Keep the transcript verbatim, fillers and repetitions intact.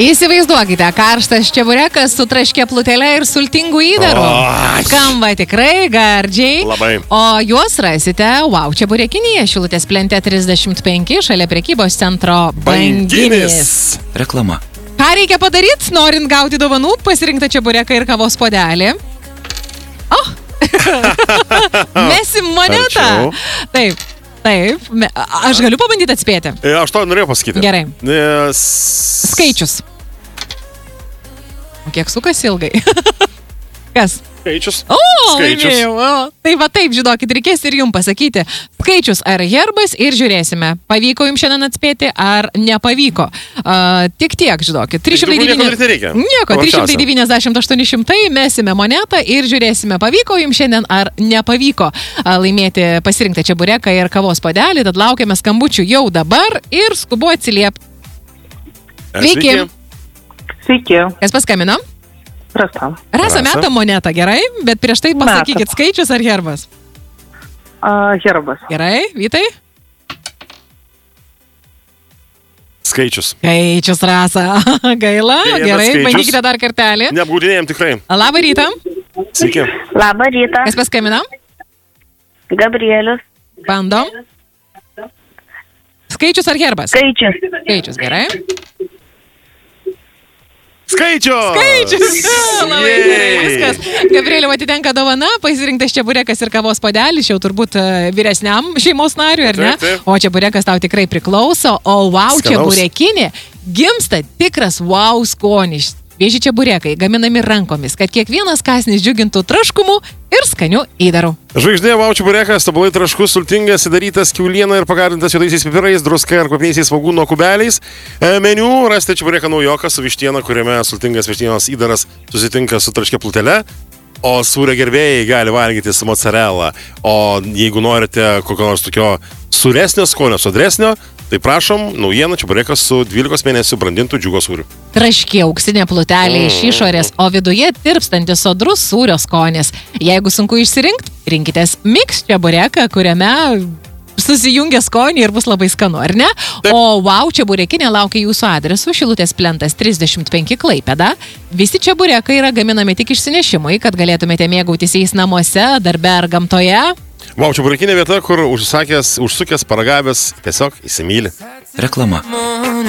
Įsivaizduokite, karštas čeburekas su traškia plutelė ir sultingų įdaru. Skamba tikrai gardžiai. Labai. O juos rasite Wow čeburekinėje Šilutės plente trisdešimt penki šalia prekybos centro Banginis. Reklama. Ką reikia padaryti, norint gauti dovanų, pasirinktą čebureką ir kavos puodelį? O! Mesim monetą. Arčiau. Taip. Taip, me- aš galiu pabandyti atspėti. E, Aš to norėjau pasakyti. Gerai. Nes... Skaičius. O kiek sukasi ilgai? Kas? Skaičius. O, Skaičius. laimėjau. O, tai va taip, žinokit, reikės ir jums pasakyti. Skaičius ar herbas ir žiūrėsime. Pavyko jums šiandien atspėti ar nepavyko. Uh, tik tiek, žinokit. trys šimtai Daugiau nieko devyni- daryti nereikia. Nieko, trys šimtai Paprasčiausia. devyniasdešimt aštuoni šimtai, mesime monetą ir žiūrėsime, pavyko jums šiandien ar nepavyko uh, laimėti pasirinktą čebureką ir kavos puodelį, tad laukiame skambučių jau dabar ir skubu atsiliepti. Sveiki. Sveiki, Kas paskambino? Rasa. Rasa, Rasa. meta monetą, gerai? Bet prieš tai pasakykit Metam. skaičius ar herbas. Uh, herbas. Gerai, Vytai? Skaičius. Skaičius, Rasa. Gaila. Deja, bet Gerai, skaičius. bandykite dar kartelį. Neapgaudinėjom tikrai. Labą rytą. Sveiki. Labą rytą. Kas paskambino? Gabrielius. Bandom. Skaičius ar herbas? Skaičius. Skaičius, gerai. Skaičius. Skaičius. Labai Jej. gerai, viskas. Gabrieliau atitenka dovana, pasirinktas čeburekas ir kavos puodelis, jau turbūt e, vyresniam šeimos nariui, ar ne? Taip, taip. O čeburekas tau tikrai priklauso, o wow Skanaus. čeburekinė gimsta tikras wow skonis. Vieži čeburekai gaminami rankomis, kad kiekvienas kąsnis džiugintų traškumu ir skaniu įdaru. Žvaigždė Wow čeburekas, tobulai traškus, sultingas, įdarytas kiauliena ir pagardintas juodaisiais pipirais, druska ir kvapniaisiais svogūno kubeliais. E, Meniu rasite čebureką naujoką su vištiena, kuriame sultingas vištienos įdaras susitinka su traškia plutelė. O sūrio gerbėjai gali valgyti su mozzarella. O jeigu norite kokio nors tokio sūresnio skonio, sodresnio, tai prašom, naujiena čeburekas su dvylikos mėnesių brandintų džiugo sūriu. Traški auksinė plutelė iš išorės, o viduje tirpstantis sodrus sūrio skonis. Jeigu sunku išsirinkti, rinkitės mix čebureką, kuriame susijungia skonį ir bus labai skanu, ar ne? Taip. O wow čeburekinė laukia jūsų adresu Šilutės plentas trisdešimt penki Klaipėda. Visi čeburekai yra gaminami tik išsinešimui, kad galėtumėte mėgautis jais namuose, darbe ar gamtoje. Wow čeburekinė vieta, kur užsakęs, užsukęs, paragavęs, tiesiog įsimyli. Reklama.